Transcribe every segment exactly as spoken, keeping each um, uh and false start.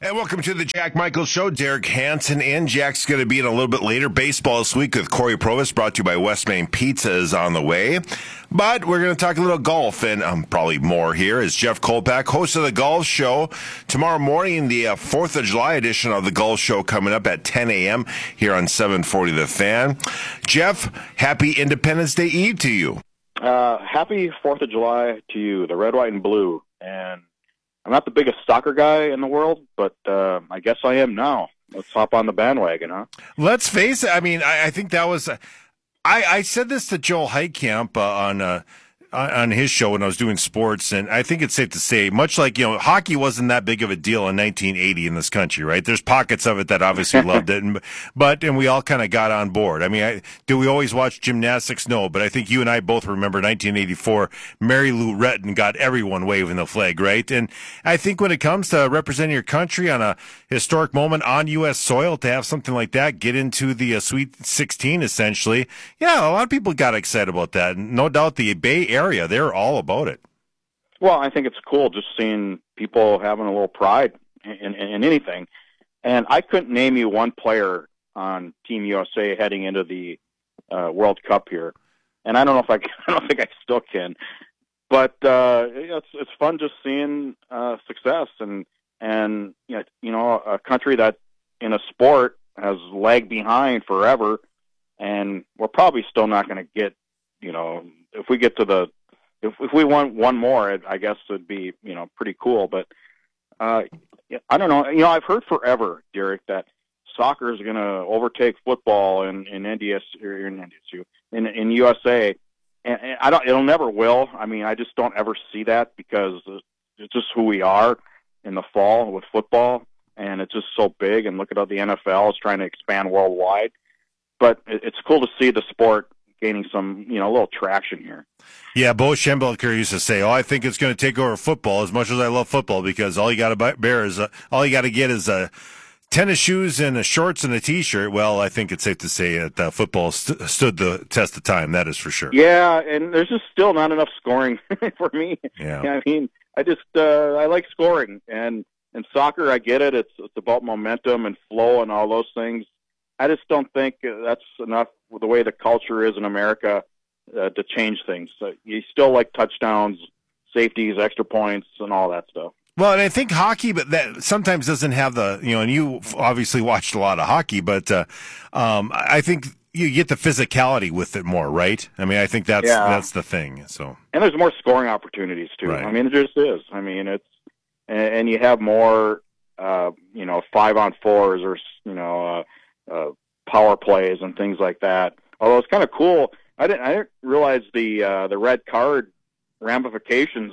And welcome to the Jack Michaels Show. Derek Hansen in. Jack's going to be in a little bit later. Baseball this week with Corey Provis, brought to you by West Main Pizza, is on the way. But we're going to talk a little golf, and um, probably more here is Jeff Kolpack, host of the Golf Show. Tomorrow morning, the uh, fourth of July edition of the Golf Show coming up at ten a.m. here on seven forty The Fan. Jeff, happy Independence Day Eve to you. Uh, happy fourth of July to you, the red, white, and blue. And I'm not the biggest soccer guy in the world, but uh, I guess I am now. Let's hop on the bandwagon, huh? Let's face it. I mean, I, I think that was uh, – I, I said this to Joel Heitkamp uh, on uh, on his show when I was doing sports, and I think it's safe to say, much like, you know, hockey wasn't that big of a deal in nineteen eighty in this country, right? There's pockets of it that obviously loved it, and, but and we all kind of got on board. I mean, I, do we always watch gymnastics? No, but I think you and I both remember nineteen eighty-four, Mary Lou Retton got everyone waving the flag, right? And I think when it comes to representing your country on a historic moment on U S soil, to have something like that get into the uh, Sweet sixteen, essentially, yeah, a lot of people got excited about that. And no doubt the Bay Area, they're all about it. Well, I think it's cool just seeing people having a little pride in, in, in anything. And I couldn't name you one player on Team U S A heading into the uh, World Cup here. And I don't know if I can, I don't think I still can. But uh, it's it's fun just seeing uh, success and and you know, you know a country that in a sport has lagged behind forever, and we're probably still not going to get, you know, if we get to the if if we want one more, it, I guess it'd be, you know, pretty cool. But uh, I don't know. You know, I've heard forever, Derek, that soccer is going to overtake football in in N D S or in N D S U in in U S A. And, and I don't. It'll never will. I mean, I just don't ever see that because it's just who we are in the fall with football, and it's just so big. And look at how the N F L is trying to expand worldwide. But it, it's cool to see the sport gaining some, you know, a little traction here. Yeah, Bo Schembechler used to say, "Oh, I think it's going to take over football as much as I love football because all you got to bear is a, all you got to get is a." tennis shoes and a shorts and a T-shirt. Well, I think it's safe to say that uh, football st- stood the test of time. That is for sure. Yeah, and there's just still not enough scoring for me. Yeah, I mean, I just uh, I like scoring, and in soccer, I get it. It's it's about momentum and flow and all those things. I just don't think that's enough with the way the culture is in America uh, to change things. So you still like touchdowns, safeties, extra points, and all that stuff. Well, and I think hockey, but that sometimes doesn't have the, you know, and you obviously watched a lot of hockey, but uh, um, I think you get the physicality with it more, right? I mean, I think that's yeah. that's the thing. So, and there's more scoring opportunities too. Right. I mean, it just is. I mean, it's and, and you have more, uh, you know, five on fours or you know, uh, uh, power plays and things like that. Although it's kind of cool. I didn't I didn't realize the uh, the red card ramifications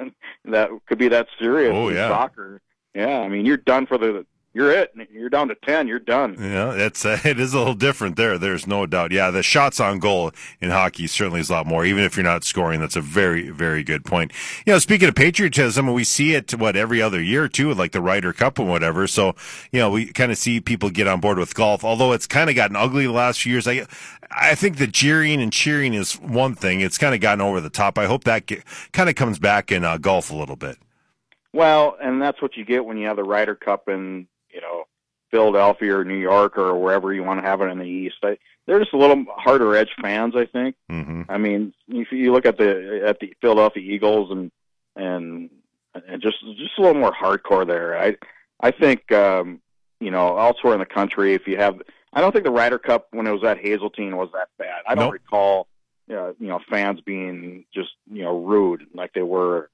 that could be that serious oh, in yeah. soccer. Yeah, I mean, you're done for the you're it. You're down to ten. You're done. Yeah, it's uh, it is a little different there. There's no doubt. Yeah, the shots on goal in hockey certainly is a lot more. Even if you're not scoring, that's a very, very good point. You know, speaking of patriotism, we see it what every other year too, like the Ryder Cup and whatever. So, you know, we kind of see people get on board with golf. Although it's kind of gotten ugly the last few years. I, I think the jeering and cheering is one thing. It's kind of gotten over the top. I hope that get, kind of comes back in uh, golf a little bit. Well, and that's what you get when you have the Ryder Cup in, you know, Philadelphia or New York or wherever you want to have it in the East. I, they're just a little harder edge fans, I think. Mm-hmm. I mean, if you look at the at the Philadelphia Eagles and and and just just a little more hardcore there. I I think um, you know, elsewhere in the country, if you have, I don't think the Ryder Cup when it was at Hazeltine was that bad. I don't nope. recall, uh, you know, fans being just you know rude like they were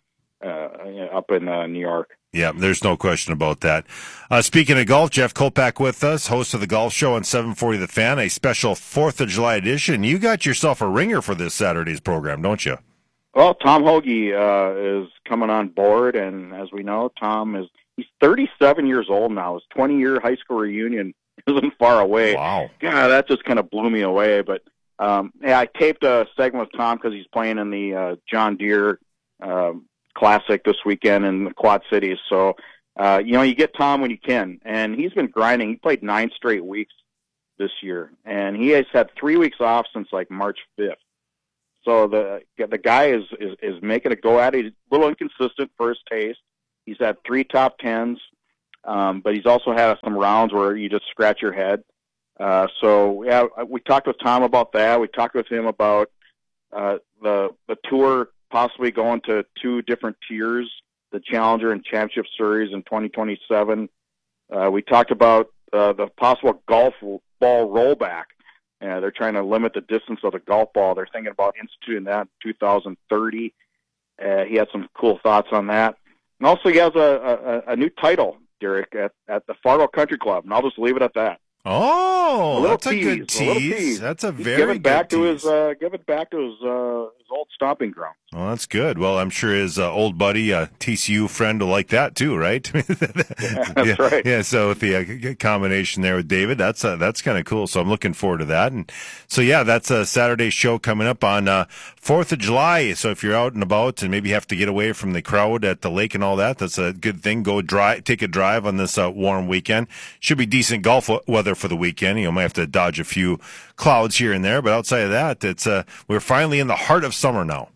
uh, up in uh, New York. Yeah, there's no question about that. Uh, speaking of golf, Jeff Kolpack with us, host of the Golf Show on seven forty The Fan, a special fourth of July edition. You got yourself a ringer for this Saturday's program, don't you? Well, Tom Hoge uh, is coming on board, and as we know, Tom is he's thirty-seven years old now. His twenty-year high school reunion isn't far away. Wow. Yeah, that just kind of blew me away. But um, yeah, I taped a segment with Tom because he's playing in the uh, John Deere um, Classic this weekend in the Quad Cities. So, uh, you know, you get Tom when you can. And he's been grinding. He played nine straight weeks this year. And he has had three weeks off since, like, March fifth. So the the guy is, is, is making a go at it. He's a little inconsistent for his taste. He's had three top tens. Um, but he's also had some rounds where you just scratch your head. Uh, so yeah, we talked with Tom about that. We talked with him about uh, the the tour possibly going to two different tiers, the Challenger and Championship Series in twenty twenty-seven. Uh, we talked about uh, the possible golf ball rollback. Uh, they're trying to limit the distance of the golf ball. They're thinking about instituting that in two thousand thirty. Uh, he had some cool thoughts on that. And also he has a, a, a new title, Derek, at, at the Fargo Country Club, and I'll just leave it at that. Oh, a that's tease, a good tease. A tease. That's a He's very give it good back tease. To his, uh, give it back to his, uh, his old stomping ground. Well, that's good. Well, I'm sure his uh, old buddy, uh, T C U friend, will like that too, right? Yeah, that's yeah, right. Yeah. So with the uh, combination there with David, that's uh, that's kind of cool. So I'm looking forward to that. And so yeah, that's a Saturday show coming up on uh, Fourth of July. So if you're out and about and maybe have to get away from the crowd at the lake and all that, that's a good thing. Go drive, take a drive on this uh, warm weekend. Should be decent golf weather for the weekend. You know, might have to dodge a few clouds here and there, but outside of that, it's uh, we're finally in the heart of summer now.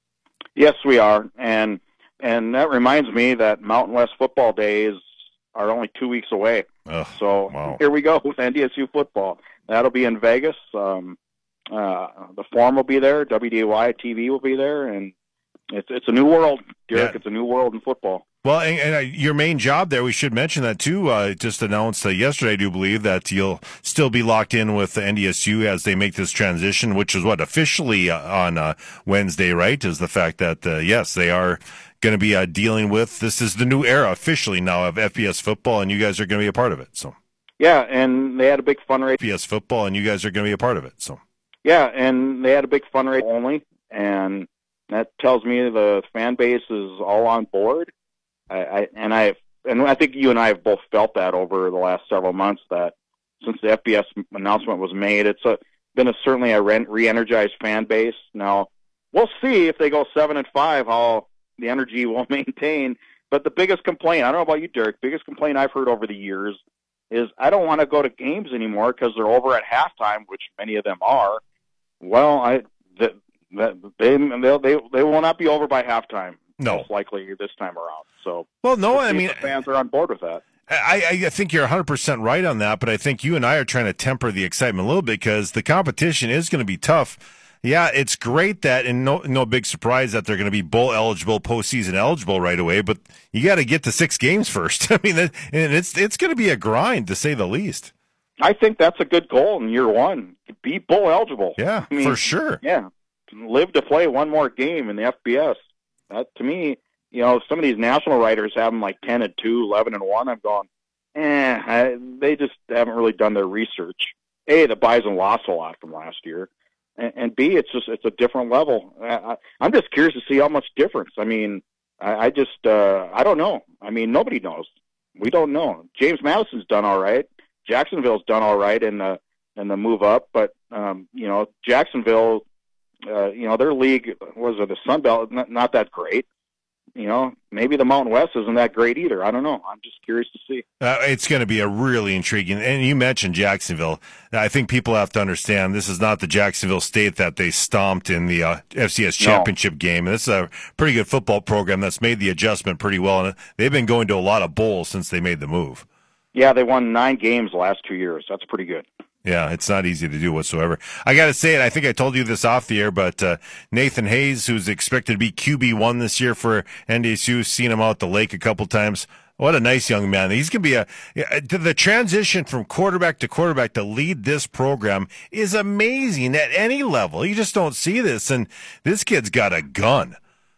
Yes, we are, and and that reminds me that Mountain West Football Days are only two weeks away. Ugh, so wow. Here we go with N D S U football. That'll be in Vegas. Um, uh, the Forum will be there. W D A Y T V will be there, and it's it's a new world, Derek. Yeah. It's a new world in football. Well, and, and uh, your main job there, we should mention that too. Uh, just announced uh, yesterday, I do believe, that you'll still be locked in with the N D S U as they make this transition, which is what officially uh, on uh, Wednesday, right? Is the fact that uh, yes, they are going to be uh, dealing with this is the new era officially now of F B S football, and you guys are going to be a part of it. So yeah, and they had a big fundraiser. F B S football, and you guys are going to be a part of it. So yeah, and they had a big fundraiser only, and that tells me the fan base is all on board. I, I and I and I think you and I have both felt that over the last several months. That since the F B S announcement was made, it's a, been a, certainly a re-energized fan base. Now we'll see if they go seven and five, how the energy will maintain. But the biggest complaint, I don't know about you, Derek, biggest complaint I've heard over the years is I don't want to go to games anymore because they're over at halftime, which many of them are. Well, I the, the, they they'll, they they will not be over by halftime. No, most likely this time around. So well, no, we'll I mean the fans are on board with that. I, I think you're one hundred percent right on that, but I think you and I are trying to temper the excitement a little bit because the competition is going to be tough. Yeah, it's great that, and no, no big surprise that they're going to be bowl eligible, postseason eligible right away. But you got to get to six games first. I mean, and it's it's going to be a grind to say the least. I think that's a good goal in year one. Be bowl eligible. Yeah, I mean, for sure. Yeah, live to play one more game in the F B S. That to me, you know, some of these national writers have them like ten and two, eleven and one. I'm going, eh, I, they just haven't really done their research. A, the Bison lost a lot from last year, and, and B, it's just it's a different level. I, I'm just curious to see how much difference. I mean, I, I just uh, I don't know. I mean, nobody knows. We don't know. James Madison's done all right. Jacksonville's done all right in the in the move up, but um, you know, Jacksonville. Uh, you know, their league, was it the Sun Belt, not, not that great. You know, maybe the Mountain West isn't that great either. I don't know. I'm just curious to see. Uh, it's going to be a really intriguing, and you mentioned Jacksonville. I think people have to understand this is not the Jacksonville State that they stomped in the uh, F C S championship no. game. This is a pretty good football program that's made the adjustment pretty well, and they've been going to a lot of bowls since they made the move. Yeah, they won nine games the last two years. That's pretty good. Yeah, it's not easy to do whatsoever. I got to say it. I think I told you this off the air, but uh, Nathan Hayes, who's expected to be Q B one this year for N D S U, seen him out at the lake a couple times. What a nice young man. He's going to be a the transition from quarterback to quarterback to lead this program is amazing at any level. You just don't see this, and this kid's got a gun.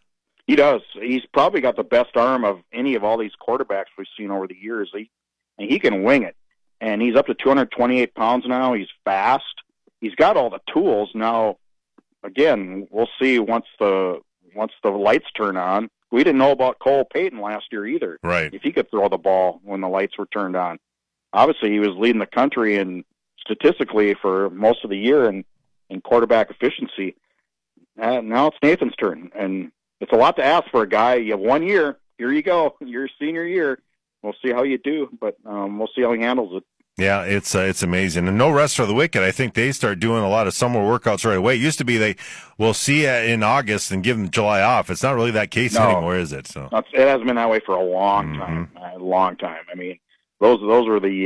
He does. He's probably got the best arm of any of all these quarterbacks we've seen over the years. He, and he can wing it. And he's up to two hundred twenty-eight pounds now. He's fast. He's got all the tools. Now, again, we'll see once the once the lights turn on. We didn't know about Cole Payton last year either. Right. If he could throw the ball when the lights were turned on. Obviously, he was leading the country in statistically for most of the year in, in quarterback efficiency. Uh, now it's Nathan's turn. And it's a lot to ask for a guy. You have one year. Here you go. Your senior year. We'll see how you do, but um, we'll see how he handles it. Yeah, it's uh, it's amazing. And no rest for the wicked. I think they start doing a lot of summer workouts right away. It used to be they will see you in August and give them July off. It's not really that case no, anymore, is it? So it hasn't been that way for a long mm-hmm. time, a long time. I mean, those those were the